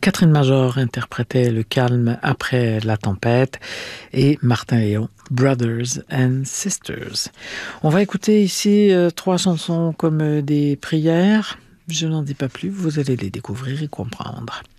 Catherine Major interprétait Le calme après la tempête et Martin Léon, Brothers and Sisters. On va écouter ici 3 chansons comme des prières. Je n'en dis pas plus, vous allez les découvrir et comprendre.